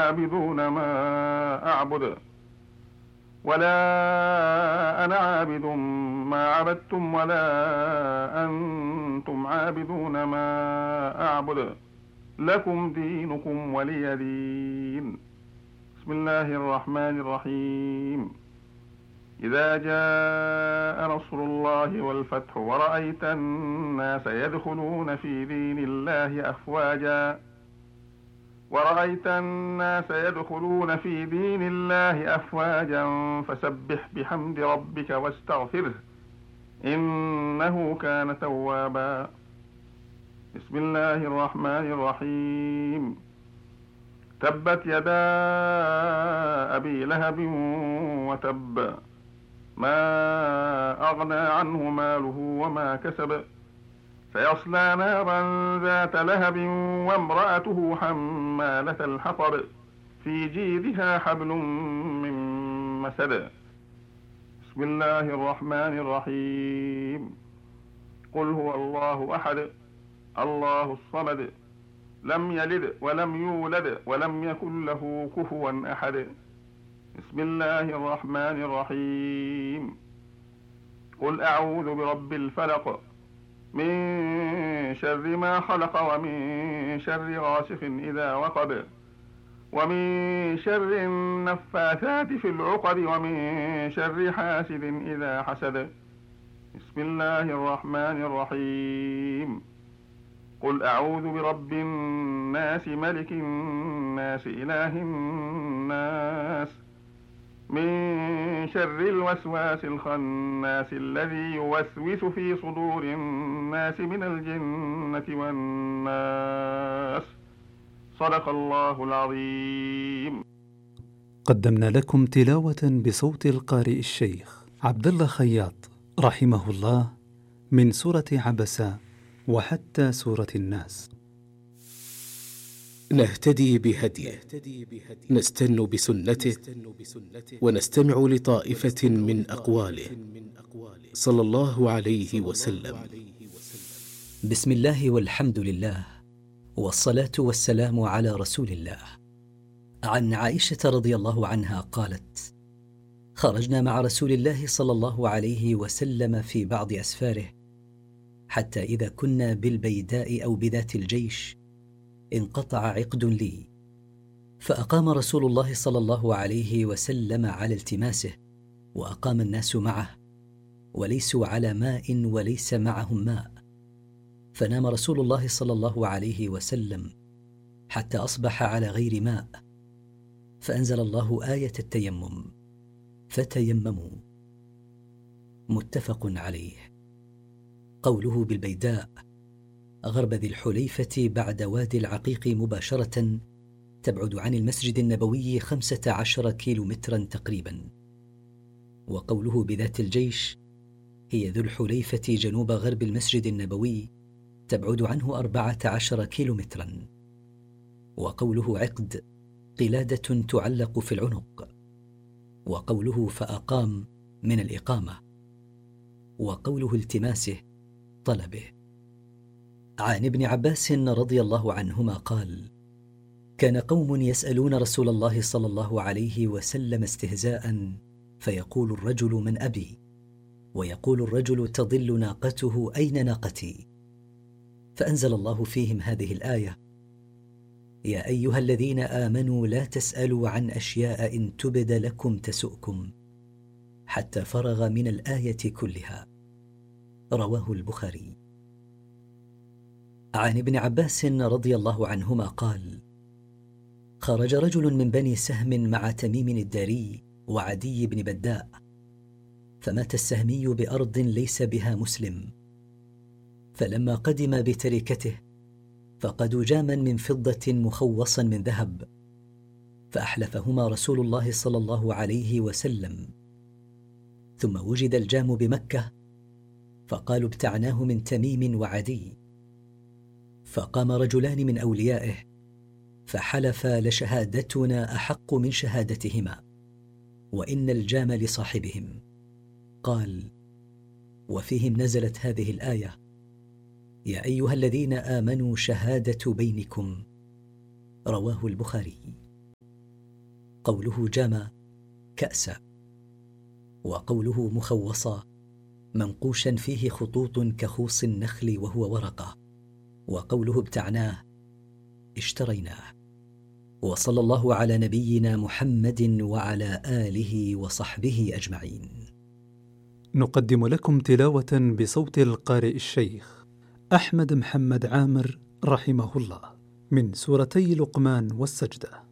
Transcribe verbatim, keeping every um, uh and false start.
عابدون ما أعبد ولا أنا عابد ما عبدتم ولا أنتم عابدون ما أعبد لكم دينكم ولي دين. بسم الله الرحمن الرحيم. إذا جاء نصر الله والفتح ورأيت الناس يدخلون في دين الله أفواجا ورأيت الناس يدخلون في دين الله أفواجا فسبح بحمد ربك واستغفره إنه كان توابا. بسم الله الرحمن الرحيم. تبت يدا أبي لهب وتب ما أغنى عنه ماله وما كسب سيصلى نارا ذات لهب وامرأته حمالة الحطب في جيدها حبل من مسد. بسم الله الرحمن الرحيم. قل هو الله أحد الله الصمد لم يلد ولم يولد ولم يكن له كفوا أحد. بسم الله الرحمن الرحيم. قل أعوذ برب الفلق من شر ما خلق ومن شر غاسق إذا وقب ومن شر النفاثات في العقد ومن شر حاسد إذا حسد. بسم الله الرحمن الرحيم. قل أعوذ برب الناس ملك الناس إله الناس من شر الوسواس الخناس الذي يوسوس في صدور الناس من الجنة والناس. صدق الله العظيم. قدمنا لكم تلاوة بصوت القارئ الشيخ عبد الله خياط رحمه الله من سورة عبسة وحتى سورة الناس. نهتدي بهديه، نستن بسنته، ونستمع لطائفة من أقواله صلى الله عليه وسلم. بسم الله والحمد لله والصلاة والسلام على رسول الله. عن عائشة رضي الله عنها قالت: خرجنا مع رسول الله صلى الله عليه وسلم في بعض أسفاره، حتى إذا كنا بالبيداء أو بذات الجيش انقطع عقد لي، فأقام رسول الله صلى الله عليه وسلم على التماسه، وأقام الناس معه وليسوا على ماء وليس معهم ماء، فنام رسول الله صلى الله عليه وسلم حتى أصبح على غير ماء، فأنزل الله آية التيمم: فتيمموا. متفق عليه. قوله بالبيداء غرب ذي الحليفة بعد وادي العقيق مباشرة، تبعد عن المسجد النبوي خمسة عشر كيلو مترا تقريبا. وقوله بذات الجيش هي ذو الحليفة جنوب غرب المسجد النبوي، تبعد عنه أربعة عشر كيلو مترا. وقوله عقد قلادة تعلق في العنق. وقوله فأقام من الإقامة. وقوله التماسه طلبه. عن ابن عباس رضي الله عنهما قال: كان قوم يسألون رسول الله صلى الله عليه وسلم استهزاء، فيقول الرجل: من أبي؟ ويقول الرجل: تضل ناقته، أين ناقتي؟ فأنزل الله فيهم هذه الآية: يا أيها الذين آمنوا لا تسألوا عن أشياء إن تبد لكم تسؤكم، حتى فرغ من الآية كلها. رواه البخاري. عن ابن عباس رضي الله عنهما قال: خرج رجل من بني سهم مع تميم الداري وعدي بن بداء، فمات السهمي بأرض ليس بها مسلم، فلما قدم بتركته فقدوا جاما من فضة مخوصا من ذهب، فأحلفهما رسول الله صلى الله عليه وسلم، ثم وجد الجام بمكة، فقالوا: ابتعناه من تميم وعدي. فقام رجلان من أوليائه فحلفا: لشهادتنا أحق من شهادتهما، وإن الجام لصاحبهم. قال: وفيهم نزلت هذه الآية: يا أيها الذين آمنوا شهادة بينكم. رواه البخاري. قوله جام كأسا، وقوله مخوصا منقوشا فيه خطوط كخوص النخل وهو ورقة، وقوله ابتعناه اشتريناه. وصلى الله على نبينا محمد وعلى آله وصحبه أجمعين. نقدم لكم تلاوة بصوت القارئ الشيخ أحمد محمد عامر رحمه الله من سورتي لقمان والسجدة.